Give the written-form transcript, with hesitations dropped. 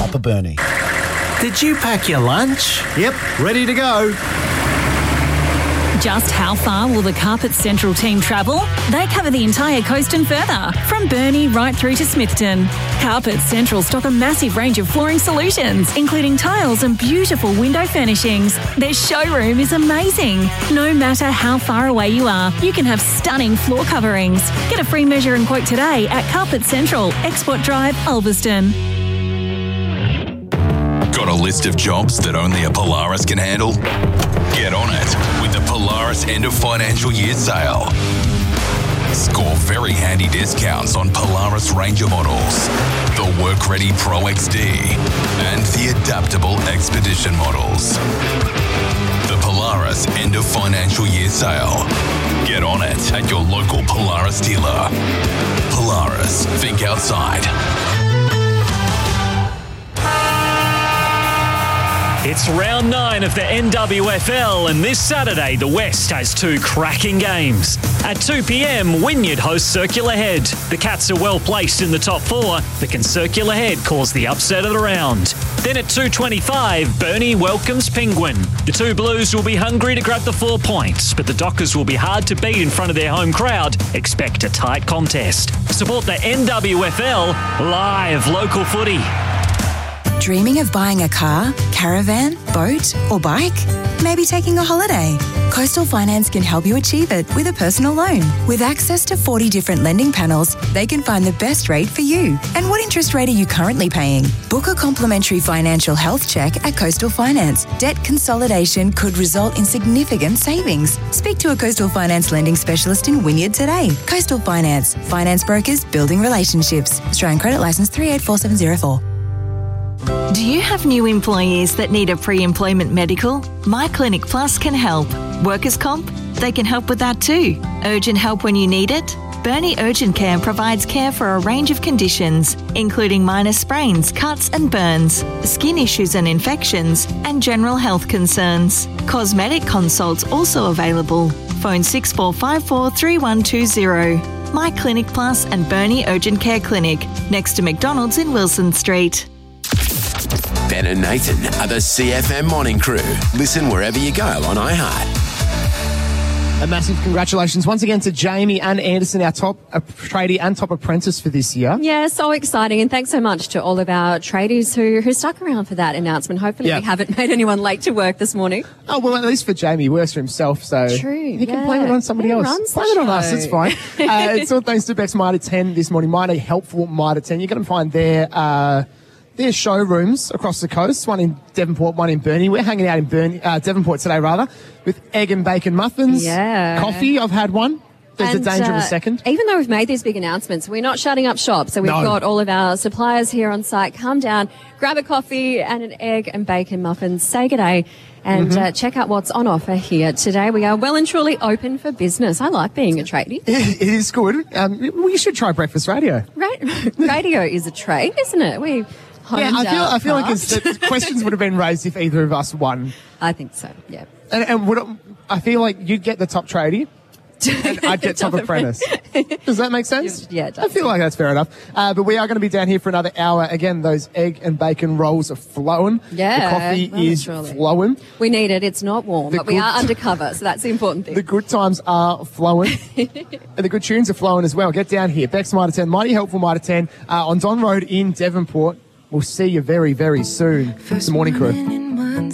Upper Burnie. Did you pack your lunch? Yep, ready to go. Just how far will the Carpet Central team travel? They cover the entire coast and further, from Burnie right through to Smithton. Carpet Central stock a massive range of flooring solutions, including tiles and beautiful window furnishings. Their showroom is amazing. No matter how far away you are, you can have stunning floor coverings. Get a free measure and quote today at Carpet Central, Export Drive, Ulverston. Got a list of jobs that only a Polaris can handle? Get on it with the Polaris End of Financial Year sale. Score very handy discounts on Polaris Ranger models, the Work-Ready Pro XD, and the Adaptable Expedition models. The Polaris End of Financial Year sale. Get on it at your local Polaris dealer. Polaris, think outside. It's round 9 of the NWFL, and this Saturday the West has 2 cracking games. At 2 p.m, Wynyard hosts Circular Head. The Cats are well placed in the top 4, but can Circular Head cause the upset of the round? Then at 2:25, Burnie welcomes Penguin. The 2 Blues will be hungry to grab the 4 points, but the Dockers will be hard to beat in front of their home crowd. Expect a tight contest. Support the NWFL, live local footy. Dreaming of buying a car, caravan, boat or bike? Maybe taking a holiday? Coastal Finance can help you achieve it with a personal loan. With access to 40 different lending panels, they can find the best rate for you. And what interest rate are you currently paying? Book a complimentary financial health check at Coastal Finance. Debt consolidation could result in significant savings. Speak to a Coastal Finance lending specialist in Wynyard today. Coastal Finance. Finance brokers building relationships. Australian Credit Licence 384704. Do you have new employees that need a pre-employment medical? My Clinic Plus can help. Workers' comp? They can help with that too. Urgent help when you need it? Burnie Urgent Care provides care for a range of conditions, including minor sprains, cuts and burns, skin issues and infections, and general health concerns. Cosmetic consults also available. Phone 6454 3120. My Clinic Plus and Burnie Urgent Care Clinic, next to McDonald's in Wilson Street. Ben and Nathan are the CFM Morning Crew. Listen wherever you go on iHeart. A massive congratulations once again to Jamie and Anderson, our top tradie and top apprentice for this year. Yeah, so exciting. And thanks so much to all of our tradies who stuck around for that announcement. Hopefully we haven't made anyone late to work this morning. Oh, well, at least for Jamie, he works for himself, so True, he can blame it on somebody else. Blame it on us, it's fine. It's all thanks to Beck's Mitre 10 this morning. Mitre Helpful Mitre 10. You're going to find their showrooms across the coast, one in Devonport, one in Burnie. We're hanging out in Devonport today, with egg and bacon muffins. Yeah. Coffee, I've had one. There's a danger of a second. Even though we've made these big announcements, we're not shutting up shop. So we've got all of our suppliers here on site. Come down, grab a coffee and an egg and bacon muffin. Say good day and check out what's on offer here today. We are well and truly open for business. I like being a tradie. It is good. You should try breakfast radio. Radio is a trade, isn't it? I feel like the questions would have been raised if either of us won. I think so, yeah. And I feel like you'd get the top tradie and I'd get top apprentice. Does that make sense? Yeah, it does. I feel like that's fair enough. But we are going to be down here for another hour. Again, those egg and bacon rolls are flowing. Yeah. The coffee is flowing. We need it. It's not warm, but we are undercover, so that's the important thing. The good times are flowing. And the good tunes are flowing as well. Get down here. Beck's Mitre 10, Mighty Helpful Mitre 10 on Don Road in Devonport. We'll see you very, very soon. It's the Morning Crew.